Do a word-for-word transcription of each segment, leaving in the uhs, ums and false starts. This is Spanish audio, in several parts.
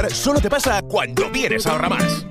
Solo te pasa cuando vienes a Ahorramás.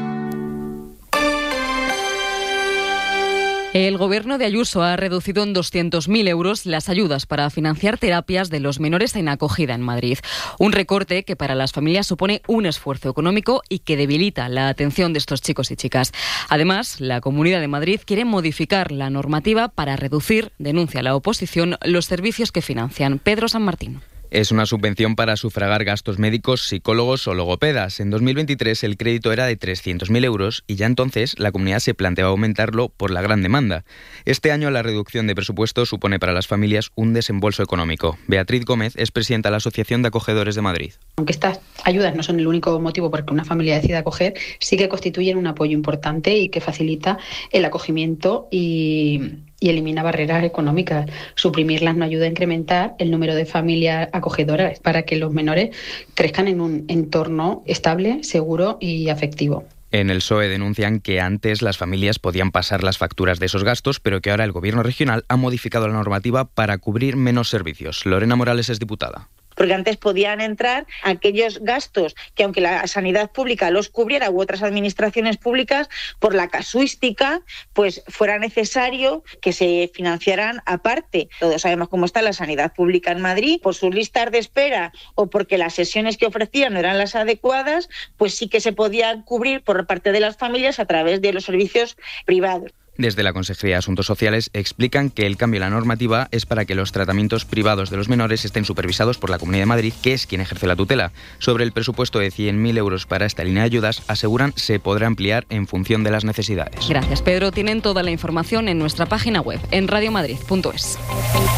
El gobierno de Ayuso ha reducido en doscientos mil euros las ayudas para financiar terapias de los menores en acogida en Madrid. Un recorte que para las familias supone un esfuerzo económico y que debilita la atención de estos chicos y chicas. Además, la Comunidad de Madrid quiere modificar la normativa para reducir, denuncia la oposición, los servicios que financian. Pedro San Martín. Es una subvención para sufragar gastos médicos, psicólogos o logopedas. En dos mil veintitrés el crédito era de trescientos mil euros y ya entonces la comunidad se planteaba aumentarlo por la gran demanda. Este año la reducción de presupuesto supone para las familias un desembolso económico. Beatriz Gómez es presidenta de la Asociación de Acogedores de Madrid. Aunque estas ayudas no son el único motivo por el que una familia decida acoger, sí que constituyen un apoyo importante y que facilita el acogimiento y... y elimina barreras económicas. Suprimirlas no ayuda a incrementar el número de familias acogedoras para que los menores crezcan en un entorno estable, seguro y afectivo. En el P S O E denuncian que antes las familias podían pasar las facturas de esos gastos, pero que ahora el Gobierno regional ha modificado la normativa para cubrir menos servicios. Lorena Morales es diputada. Porque antes podían entrar aquellos gastos que, aunque la sanidad pública los cubriera u otras administraciones públicas, por la casuística, pues fuera necesario que se financiaran aparte. Todos sabemos cómo está la sanidad pública en Madrid, por sus listas de espera o porque las sesiones que ofrecían no eran las adecuadas, pues sí que se podían cubrir por parte de las familias a través de los servicios privados. Desde la Consejería de Asuntos Sociales explican que el cambio en la normativa es para que los tratamientos privados de los menores estén supervisados por la Comunidad de Madrid, que es quien ejerce la tutela. Sobre el presupuesto de cien mil euros para esta línea de ayudas, aseguran se podrá ampliar en función de las necesidades. Gracias, Pedro. Tienen toda la información en nuestra página web, en radiomadrid punto es.